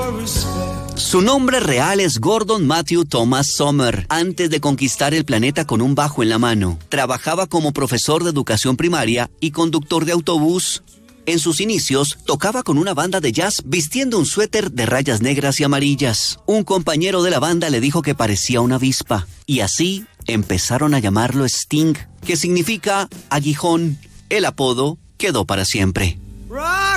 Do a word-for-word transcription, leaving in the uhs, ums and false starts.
Su nombre real es Gordon Matthew Thomas Sommer. Antes de conquistar el planeta con un bajo en la mano, trabajaba como profesor de educación primaria y conductor de autobús. En sus inicios, tocaba con una banda de jazz vistiendo un suéter de rayas negras y amarillas. Un compañero de la banda le dijo que parecía una avispa, y así empezaron a llamarlo Sting, que significa aguijón. El apodo quedó para siempre. Rock